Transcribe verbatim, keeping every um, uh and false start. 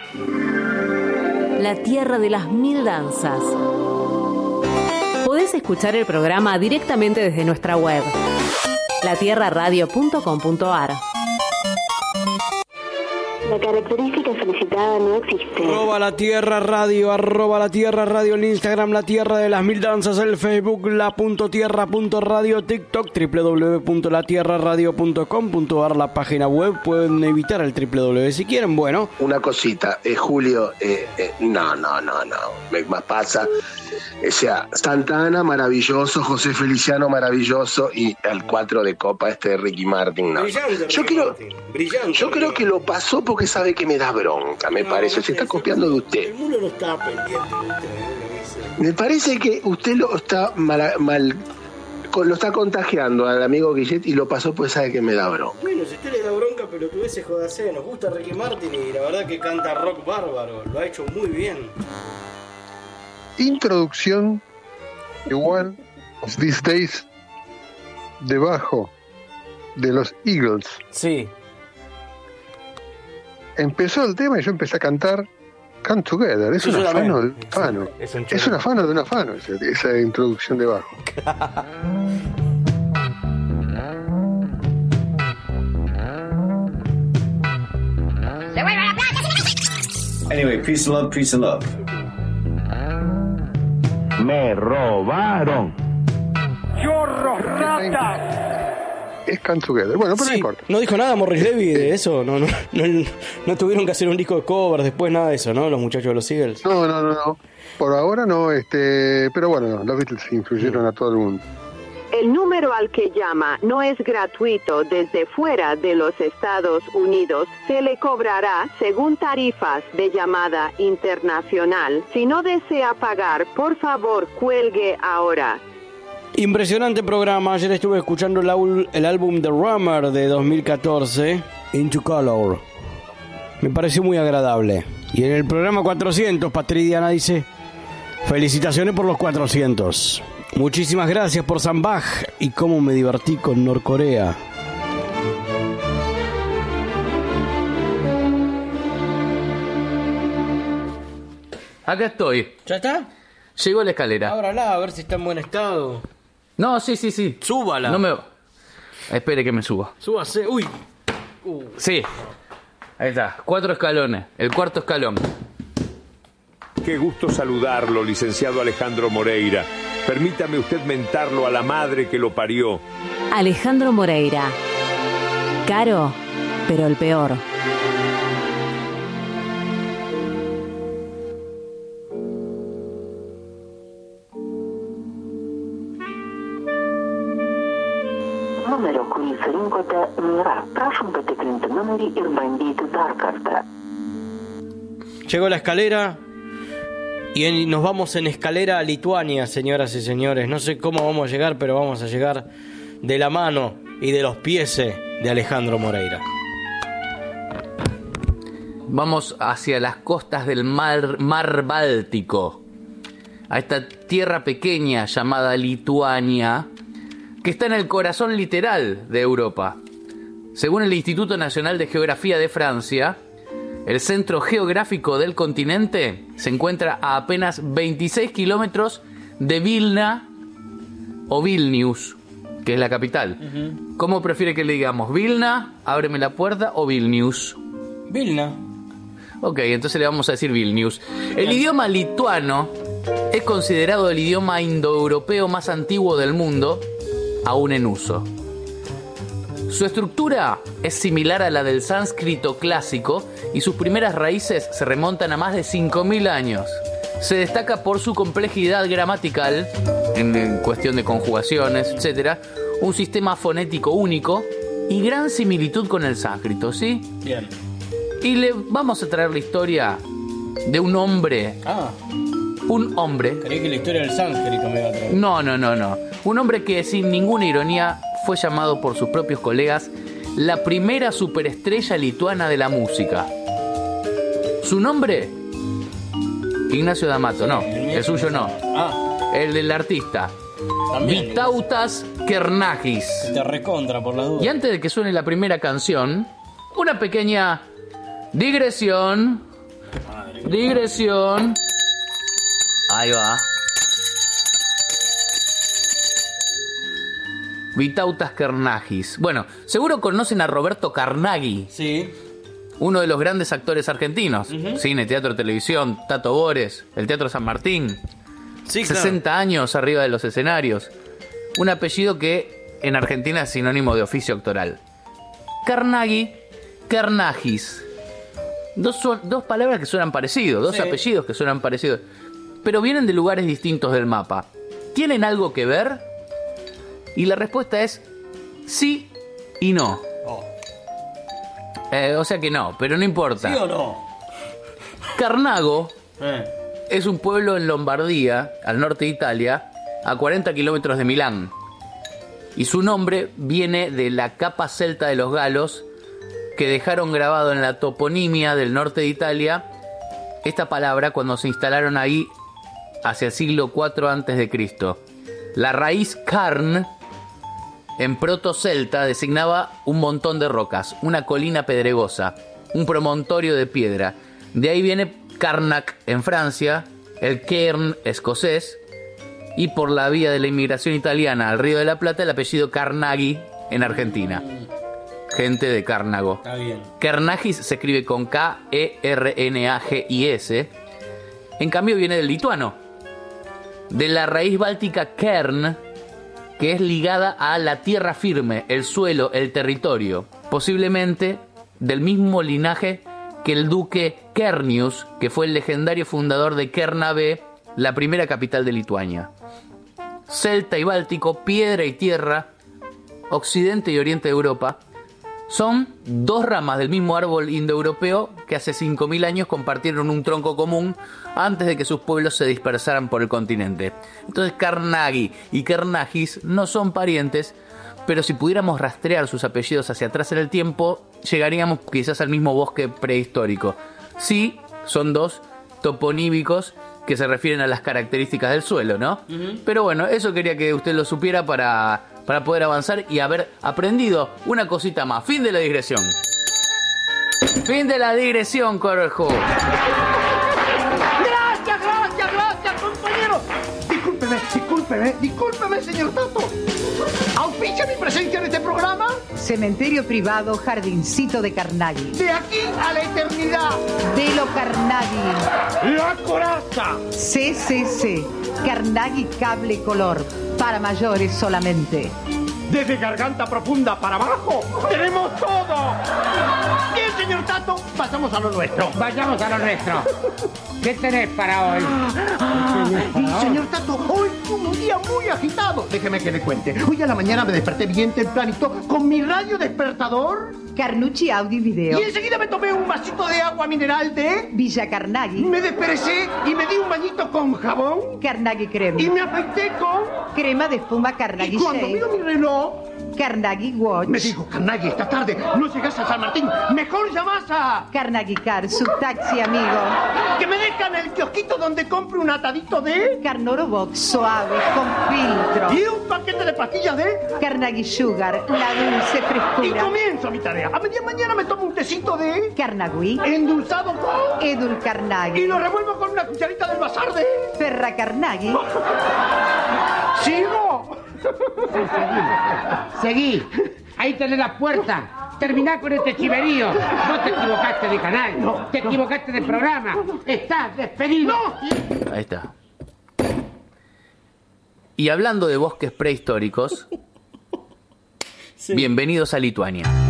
La tierra de las mil danzas. Podés escuchar el programa directamente desde nuestra web, la tierra radio punto com punto a r. La característica solicitada no existe. Arroba la tierra radio, arroba la tierra radio, el Instagram, la tierra de las mil danzas, el Facebook, la punto tierra punto radio, TikTok, doble u doble u doble u punto la tierra radio punto com punto a r, la página web. Pueden evitar el doble u doble u doble u si quieren. Bueno, una cosita, eh, Julio, eh, eh, no, no, no, no, me más pasa. O sea, Santa Ana maravilloso, José Feliciano maravilloso y el cuatro de copa este de Ricky Martin, no. Brillante, Yo Ricky creo, Martin. Brillante, yo creo que lo pasó porque sabe que me da bronca, me No, parece, no se está sé, copiando de usted. El mundo no está pendiente de usted. Me parece que usted lo está mal, mal con- lo está contagiando al amigo Guillet y lo pasó porque sabe que me da bronca. Bueno, si usted le da bronca, pero tú ese jodacé, nos gusta Ricky Martin y la verdad que canta rock bárbaro, lo ha hecho muy bien. Introducción de One of These Days debajo de los Eagles. Sí. Empezó el tema y yo empecé a cantar Come Together. Es Sí, un yo también. afano de un afano. Es un Es un afano de un afano esa, esa introducción debajo. Anyway, peace and love, peace and love. Me robaron. Es Come Together. Bueno, pero Sí, no importa. no dijo nada Morris Levy de eso, no, no, no, no tuvieron que hacer un disco de covers después, nada de eso, ¿no? Los muchachos de los Eagles. No, no, no, no. Por ahora no, este, pero bueno, no, los Beatles influyeron a todo el mundo. El número al que llama no es gratuito desde fuera de los Estados Unidos. Se le cobrará según tarifas de llamada internacional. Si no desea pagar, por favor, cuelgue ahora. Impresionante programa. Ayer estuve escuchando el, aul- el álbum The Rummer de dos mil catorce, Into Color. Me pareció muy agradable. Y en el programa cuatrocientos, Patridiana dice: felicitaciones por los cuatrocientos. Muchísimas gracias por Zambaj y cómo me divertí con Norcorea. Acá estoy. ¿Ya está? Llegó la escalera. Ábrala, a ver si está en buen estado. No, sí, sí, sí. Súbala. No me... Espere que me suba. Súbase. Uy. Uh. Sí. Ahí está. Cuatro escalones. El cuarto escalón. Qué gusto saludarlo, licenciado Alejandro Moreira. Permítame usted mentarlo a la madre que lo parió. Alejandro Moreira. Caro, pero el peor. Номер, курį surinkote, nėra. Prašom patikrinti numerį ir bandyti dar kartą. Llegó la escalera y en- nos vamos en escalera a Lituania, señoras y señores. No sé cómo vamos a llegar, pero vamos a llegar de la mano y de los pies de Alejandro Moreira. Vamos hacia las costas del mar, mar Báltico. A esta tierra pequeña llamada Lituania, que está en el corazón literal de Europa. Según el Instituto Nacional de Geografía de Francia, el centro geográfico del continente se encuentra a apenas veintiséis kilómetros de Vilna o Vilnius, que es la capital. Uh-huh. ¿Cómo prefiere que le digamos? ¿Vilna, ábreme la puerta, o Vilnius? Vilna. Ok, entonces le vamos a decir Vilnius. El idioma lituano es considerado el idioma indoeuropeo más antiguo del mundo, aún en uso. Su estructura es similar a la del sánscrito clásico y sus primeras raíces se remontan a más de cinco mil años. Se destaca por su complejidad gramatical, en, en cuestión de conjugaciones, etcétera, un sistema fonético único y gran similitud con el sánscrito, ¿sí? Bien. Y le vamos a traer la historia de un hombre. Ah. Un hombre. Creí que la historia del sánscrito me iba a traer. No, no, no, no. Un hombre que sin ninguna ironía fue llamado por sus propios colegas la primera superestrella lituana de la música. Su nombre, Ignacio D'Amato, no, el suyo no. Ah. El del artista. También. Vytautas Kernagis. Te recontra por las dudas. Y antes de que suene la primera canción, una pequeña digresión Digresión. Ahí va. Vytautas Kernagis. Bueno, seguro conocen a Roberto Carnaghi. Sí. Uno de los grandes actores argentinos. Uh-huh. Cine, teatro, televisión, Tato Bores, el Teatro San Martín. Sí, claro. sesenta años arriba de los escenarios. Un apellido que en Argentina es sinónimo de oficio actoral. Carnaghi, Kernagis. Dos, son, dos palabras que suenan parecidos, dos Sí. apellidos que suenan parecidos, pero vienen de lugares distintos del mapa. ¿Tienen algo que ver? Y la respuesta es sí y no. Oh. Eh, o sea que no, pero no importa. ¿Sí o no? Carnago Eh. es un pueblo en Lombardía, al norte de Italia, a cuarenta kilómetros de Milán. Y su nombre viene de la capa celta de los galos que dejaron grabado en la toponimia del norte de Italia esta palabra cuando se instalaron ahí hacia el siglo cuatro antes de Cristo. La raíz carn en proto-celta designaba un montón de rocas, una colina pedregosa, un promontorio de piedra. De ahí viene Carnac en Francia, el Cairn escocés, y por la vía de la inmigración italiana al Río de la Plata el apellido Carnaghi en Argentina. Gente de Carnago. Está bien. Kernagis se escribe con K E R N A G I S. En cambio viene del lituano, de la raíz báltica kern, que es ligada a la tierra firme, el suelo, el territorio, posiblemente del mismo linaje que el duque Kernius, que fue el legendario fundador de Kernavė, la primera capital de Lituania. Celta y báltico, piedra y tierra, occidente y oriente de Europa, son dos ramas del mismo árbol indoeuropeo que hace cinco mil años compartieron un tronco común antes de que sus pueblos se dispersaran por el continente. Entonces Carnaghi y Kernagis no son parientes, pero si pudiéramos rastrear sus apellidos hacia atrás en el tiempo, llegaríamos quizás al mismo bosque prehistórico. Sí, son dos toponímicos que se refieren a las características del suelo, ¿no? Uh-huh. Pero bueno, eso quería que usted lo supiera para, para poder avanzar y haber aprendido una cosita más. Fin de la digresión. Fin de la digresión, carajo. Gracias, gracias, gracias, compañero. Discúlpeme, discúlpeme, discúlpeme, señor Tato. ¿Auspicia mi presencia en este programa? Cementerio privado Jardincito de Carnaghi. De aquí a la eternidad. De lo Carnaghi. La coraza. C C C. Carnaghi Cable Color. Para mayores solamente. Desde garganta profunda para abajo, tenemos todo. Bien, señor Tato, pasamos a lo nuestro. Vayamos a lo nuestro. ¿Qué tenés para hoy? Ah, y señor Tato, hoy fue un día muy agitado. Déjeme que le cuente. Hoy a la mañana me desperté bien tempranito con mi radio despertador. Carnucci Audio y Video. Y enseguida me tomé un vasito de agua mineral de Villa Carnaghi. Me desperecé y me di un bañito con jabón. Carnaghi Crema. Y me afeité con crema de espuma Carnaghi Y cuando Shave. miro mi reloj, Carnaghi Watch. me dijo, Carnaghi, esta tarde no llegas a San Martín. Mejor llamás a Carnaghi Car, su taxi amigo. que me dejan el kiosquito donde compre un atadito de Carnoro Box suave, con filtro. y un paquete de pastillas de Carnaghi Sugar, la dulce y frescura. comienzo mi tarea. A media mañana me tomo un tecito de Carnaghi. endulzado con Edul Carnaghi. y lo revuelvo con una cucharita del bazar de Ferra Carnaghi. ¡Sigo! Seguí. Ahí tenés la puerta. Terminá con este chiverío. No te equivocaste de canal. No, te no. equivocaste de programa. Estás despedido. ¡No! Ahí está. Y hablando de bosques prehistóricos, Sí. bienvenidos a Lituania.